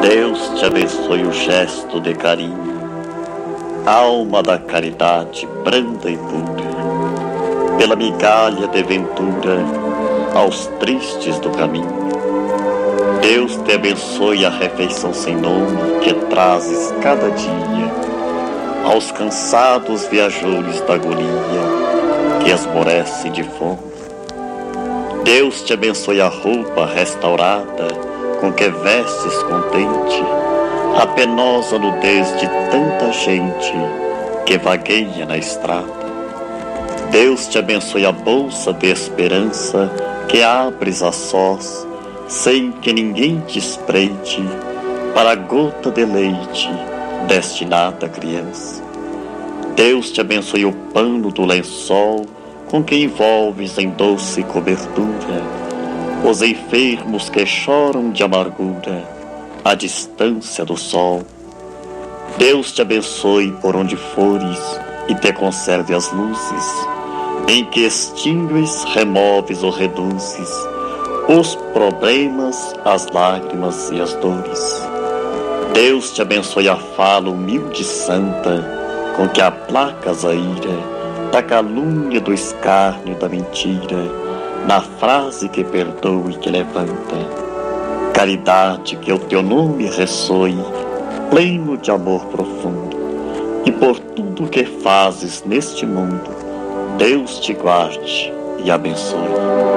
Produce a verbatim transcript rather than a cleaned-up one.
Deus te abençoe o gesto de carinho, alma da caridade branda e pura, pela migalha de ventura aos tristes do caminho. Deus te abençoe a refeição sem nome que trazes cada dia aos cansados viajores da agonia que esmorece de fome. Deus te abençoe a roupa restaurada com que vestes contente a penosa nudez de tanta gente que vagueia na estrada. Deus te abençoe a bolsa de esperança que abres a sós, sem que ninguém te espreite, para a gota de leite destinada à criança. Deus te abençoe o pano do lençol com que envolves em doce cobertura os enfermos que choram de amargura à distância do sol. Deus te abençoe por onde fores e te conserve as luzes em que extingues, removes ou reduzes os problemas, as lágrimas e as dores. Deus te abençoe a fala humilde e santa com que aplacas a ira da calúnia, do escárnio, da mentira, na frase que perdoa e que levanta. Caridade, que o teu nome ressoe, pleno de amor profundo, e por tudo que fazes neste mundo, Deus te guarde e abençoe.